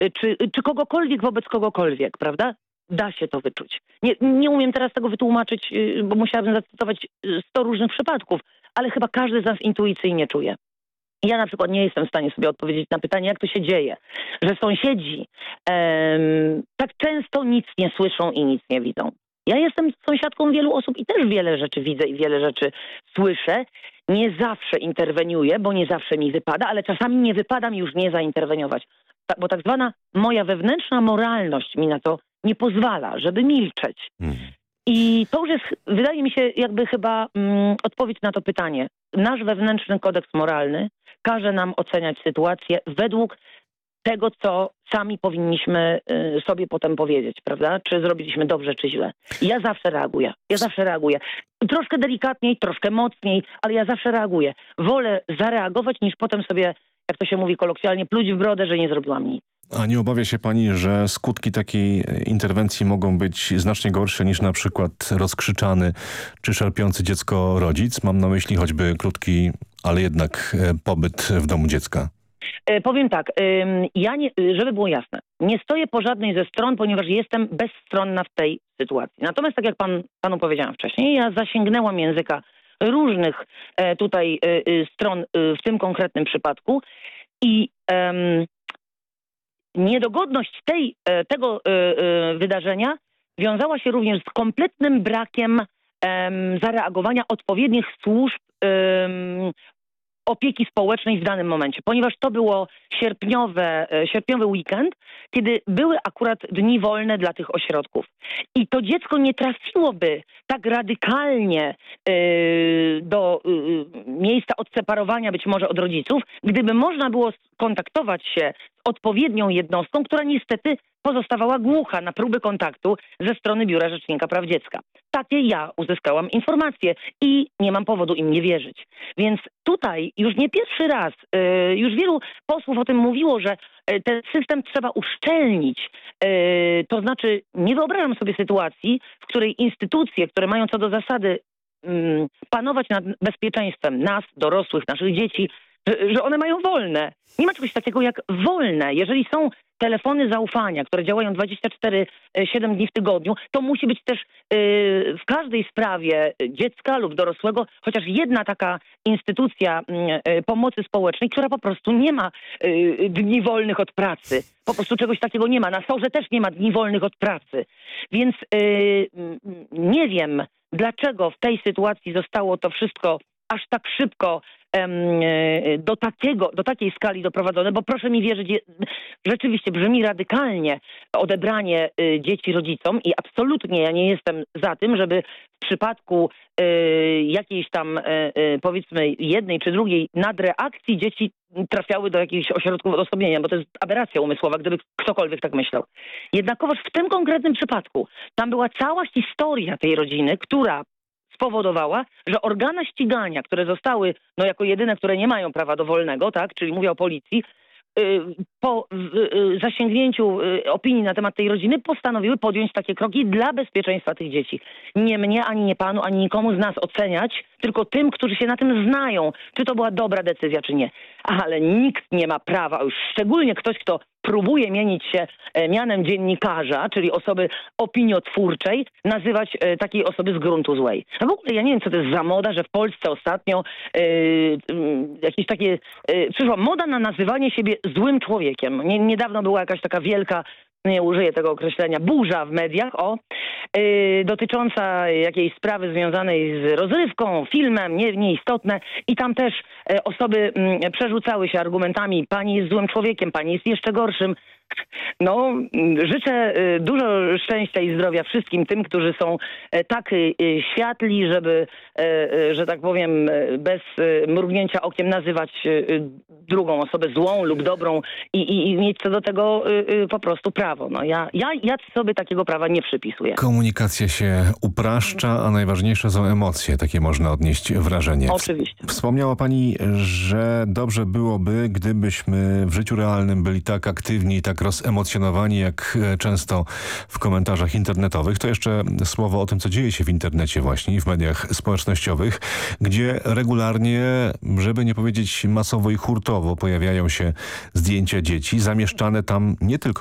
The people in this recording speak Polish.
czy kogokolwiek wobec kogokolwiek, prawda? Da się to wyczuć. Nie umiem teraz tego wytłumaczyć, bo musiałabym zacytować 100 różnych przypadków, ale chyba każdy z nas intuicyjnie czuje. Ja na przykład nie jestem w stanie sobie odpowiedzieć na pytanie, jak to się dzieje, że sąsiedzi tak często nic nie słyszą i nic nie widzą. Ja jestem sąsiadką wielu osób i też wiele rzeczy widzę i wiele rzeczy słyszę. Nie zawsze interweniuję, bo nie zawsze mi wypada, ale czasami nie wypada mi już nie zainterweniować. Bo tak zwana moja wewnętrzna moralność mi na to nie pozwala, żeby milczeć. I to już jest, wydaje mi się, jakby chyba odpowiedź na to pytanie. Nasz wewnętrzny kodeks moralny każe nam oceniać sytuację według tego, co sami powinniśmy sobie potem powiedzieć, prawda? Czy zrobiliśmy dobrze, czy źle. I ja zawsze reaguję. Troszkę delikatniej, troszkę mocniej, ale ja zawsze reaguję. Wolę zareagować, niż potem sobie, jak to się mówi kolokwialnie, pluć w brodę, że nie zrobiłam nic. A nie obawia się pani, że skutki takiej interwencji mogą być znacznie gorsze niż na przykład rozkrzyczany czy szarpiący dziecko rodzic? Mam na myśli choćby krótki, ale jednak pobyt w domu dziecka. Powiem tak, ja nie, żeby było jasne, nie stoję po żadnej ze stron, ponieważ jestem bezstronna w tej sytuacji. Natomiast tak jak panu powiedziałam wcześniej, ja zasięgnęłam języka różnych tutaj stron w tym konkretnym przypadku i niedogodność tego wydarzenia wiązała się również z kompletnym brakiem zareagowania odpowiednich służb opieki społecznej w danym momencie, ponieważ to było sierpniowy weekend, kiedy były akurat dni wolne dla tych ośrodków. I to dziecko nie trafiłoby tak radykalnie do miejsca odseparowania być może od rodziców, gdyby można było skontaktować się z odpowiednią jednostką, która niestety pozostawała głucha na próby kontaktu ze strony Biura Rzecznika Praw Dziecka. Takie ja uzyskałam informacje i nie mam powodu im nie wierzyć. Więc tutaj już nie pierwszy raz, już wielu posłów o tym mówiło, że ten system trzeba uszczelnić. To znaczy nie wyobrażam sobie sytuacji, w której instytucje, które mają co do zasady panować nad bezpieczeństwem nas, dorosłych, naszych dzieci, że one mają wolne. Nie ma czegoś takiego jak wolne. Jeżeli są telefony zaufania, które działają 24/7 dni w tygodniu, to musi być też w każdej sprawie dziecka lub dorosłego chociaż jedna taka instytucja pomocy społecznej, która po prostu nie ma dni wolnych od pracy. Po prostu czegoś takiego nie ma. Na SOR-ze też nie ma dni wolnych od pracy. Więc nie wiem, dlaczego w tej sytuacji zostało to wszystko aż tak szybko do takiej skali doprowadzone, bo proszę mi wierzyć, rzeczywiście brzmi radykalnie odebranie dzieci rodzicom i absolutnie ja nie jestem za tym, żeby w przypadku jakiejś tam powiedzmy jednej czy drugiej nadreakcji dzieci trafiały do jakichś ośrodków odosobnienia, bo to jest aberracja umysłowa, gdyby ktokolwiek tak myślał. Jednakowoż w tym konkretnym przypadku tam była cała historia tej rodziny, która spowodowała, że organa ścigania, które zostały, jako jedyne, które nie mają prawa do wolnego, tak, czyli mówię o policji, po zasięgnięciu opinii na temat tej rodziny postanowiły podjąć takie kroki dla bezpieczeństwa tych dzieci. Nie mnie, ani nie panu, ani nikomu z nas oceniać, tylko tym, którzy się na tym znają, czy to była dobra decyzja, czy nie. Ale nikt nie ma prawa, już szczególnie ktoś, kto próbuje mienić się mianem dziennikarza, czyli osoby opiniotwórczej, nazywać takiej osoby z gruntu złej. No w ogóle ja nie wiem, co to jest za moda, że w Polsce ostatnio jakieś takie przyszła moda na nazywanie siebie złym człowiekiem. Niedawno była jakaś taka wielka, nie użyję tego określenia, burza w mediach, dotycząca jakiejś sprawy związanej z rozrywką, filmem, nieistotne. I tam też osoby przerzucały się argumentami, pani jest złym człowiekiem, pani jest jeszcze gorszym. No, życzę dużo szczęścia i zdrowia wszystkim tym, którzy są tak światli, żeby, że tak powiem, bez mrugnięcia okiem nazywać drugą osobę złą lub dobrą i mieć co do tego po prostu prawo. No, ja sobie takiego prawa nie przypisuję. Komunikacja się upraszcza, a najważniejsze są emocje. Takie można odnieść wrażenie. Oczywiście. Wspomniała pani, że dobrze byłoby, gdybyśmy w życiu realnym byli tak aktywni i tak tak rozemocjonowani jak często w komentarzach internetowych, to jeszcze słowo o tym, co dzieje się w internecie właśnie i w mediach społecznościowych, gdzie regularnie, żeby nie powiedzieć masowo i hurtowo, pojawiają się zdjęcia dzieci zamieszczane tam nie tylko